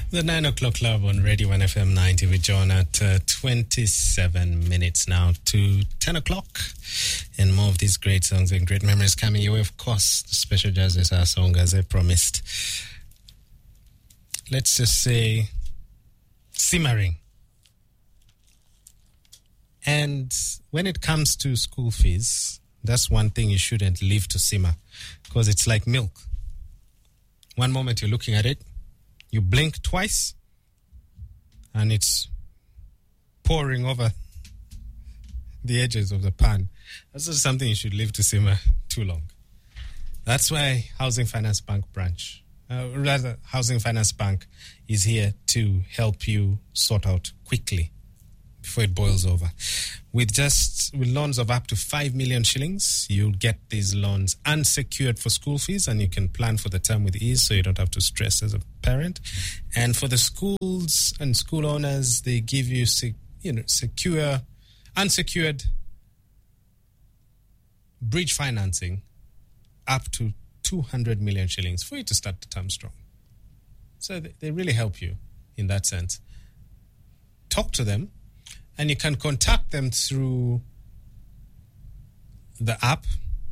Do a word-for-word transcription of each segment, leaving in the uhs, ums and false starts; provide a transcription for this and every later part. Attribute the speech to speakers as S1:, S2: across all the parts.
S1: The nine o'clock club on Radio one F M ninety with John at uh, twenty-seven minutes now to ten o'clock. And more of these great songs and great memories coming your way. Of course, the special jazz is our song, as I promised. Let's just say simmering. And when it comes to school fees, that's one thing you shouldn't leave to simmer, because it's like milk. One moment you're looking at it, you blink twice, and it's pouring over the edges of the pan. That's just something you should leave to simmer too long. That's why Housing Finance Bank branch, uh, rather Housing Finance Bank is here to help you sort out quickly before it boils over. With just with loans of up to five million shillings, you'll get these loans unsecured for school fees, and you can plan for the term with ease so you don't have to stress as a parent. And for the schools and school owners, they give you, sec, you know, secure, unsecured bridge financing up to two hundred million shillings for you to start the term strong. So they, they really help you in that sense. Talk to them. And you can contact them through the app.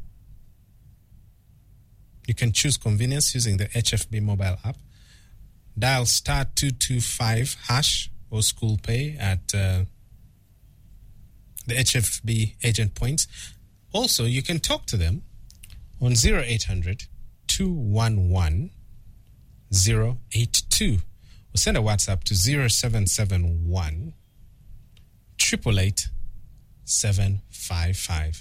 S1: You can choose convenience using the H F B mobile app. Dial star two two five hash or school pay at uh, the H F B agent points. Also, you can talk to them on zero eight hundred, two one one, zero eight two. Or send a WhatsApp to zero seven seven one, triple eight seven five five.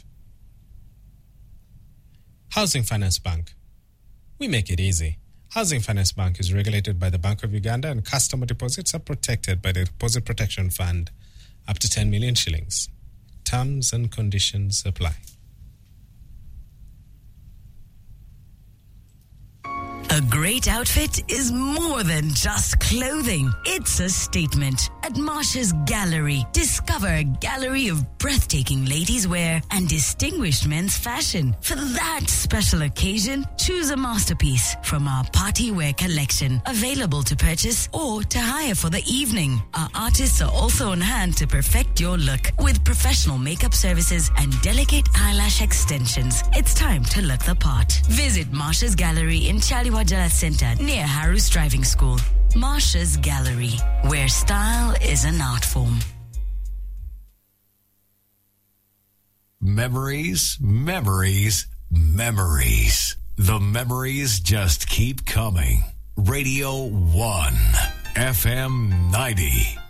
S1: Housing Finance Bank. We make it easy. Housing Finance Bank is regulated by the Bank of Uganda, and customer deposits are protected by the Deposit Protection Fund up to ten million shillings. Terms and conditions apply.
S2: A great outfit is more than just clothing. It's a statement. At Marsha's Gallery, discover a gallery of breathtaking ladies' wear and distinguished men's fashion. For that special occasion, choose a masterpiece from our party wear collection, available to purchase or to hire for the evening. Our artists are also on hand to perfect your look with professional makeup services and delicate eyelash extensions. It's time to look the part. Visit Marsha's Gallery in Chaliwajala Center near Harus Driving School. Marsha's Gallery, where style is an art form.
S3: Memories, memories, memories. The memories just keep coming. Radio one, F M ninety.